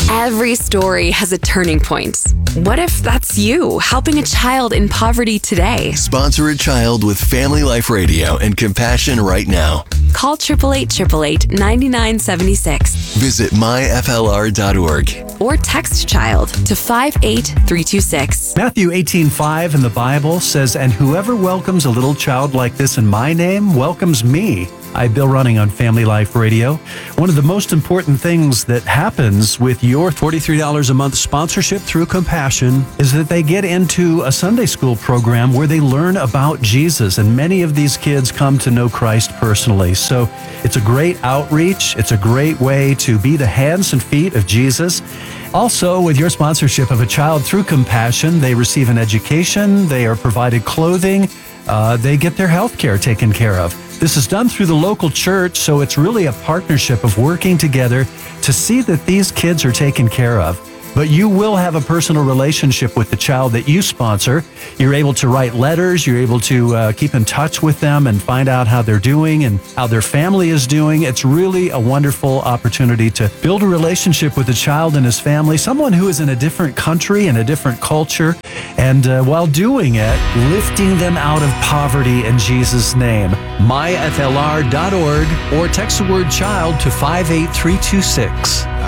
Every story has a turning point. What if that's you, helping a child in poverty today? Sponsor a child with Family Life Radio and Compassion right now. Call 888-888-9976. Visit myflr.org. Or text child to 58326. Matthew 18:5 in the Bible says, "And whoever welcomes a little child like this in my name welcomes me." I'm Bill Running on Family Life Radio. One of the most important things that happens with your $43 a month sponsorship through Compassion is that they get into a Sunday school program where they learn about Jesus, and many of these kids come to know Christ personally. So it's a great outreach. It's a great way to be the hands and feet of Jesus. Also, with your sponsorship of a child through Compassion, they receive an education, they are provided clothing, they get their health care taken care of. This is done through the local church, so it's really a partnership of working together to see that these kids are taken care of. But you will have a personal relationship with the child that you sponsor. You're able to write letters. You're able to keep in touch with them and find out how they're doing and how their family is doing. It's really a wonderful opportunity to build a relationship with a child and his family, someone who is in a different country and a different culture, and while doing it, lifting them out of poverty in Jesus' name. myflr.org or text the word child to 58326.